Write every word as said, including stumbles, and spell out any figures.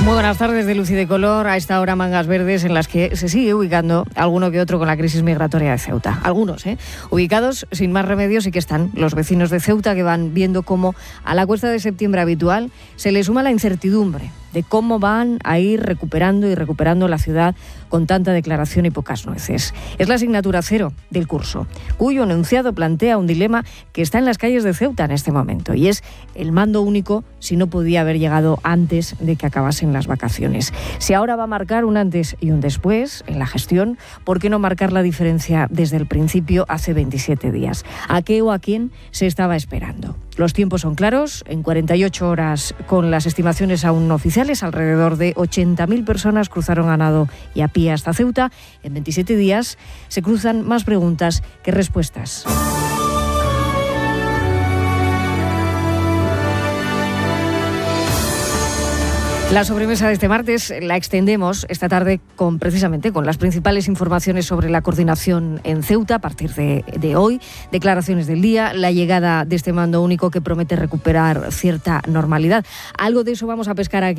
Muy buenas tardes de luz y de color. A esta hora Mangas Verdes, en las que se sigue ubicando alguno que otro con la crisis migratoria de Ceuta. Algunos, ¿eh? Ubicados sin más remedios, y que están los vecinos de Ceuta, que van viendo cómo a la cuesta de septiembre habitual se le suma la incertidumbre de cómo van a ir recuperando y recuperando la ciudad con tanta declaración y pocas nueces. Es la asignatura cero del curso, cuyo enunciado plantea un dilema que está en las calles de Ceuta en este momento, y es el mando único si no podía haber llegado antes de que acabasen las vacaciones. Si ahora va a marcar un antes y un después en la gestión, ¿por qué no marcar la diferencia desde el principio hace veintisiete días? ¿A qué o a quién se estaba esperando? Los tiempos son claros. En cuarenta y ocho horas, con las estimaciones aún no oficiales, alrededor de ochenta mil personas cruzaron a nado y a pie hasta Ceuta. En veintisiete días se cruzan más preguntas que respuestas. La sobremesa de este martes la extendemos esta tarde con precisamente con las principales informaciones sobre la coordinación en Ceuta a partir de, de hoy, declaraciones del día, la llegada de este mando único que promete recuperar cierta normalidad. Algo de eso vamos a pescar aquí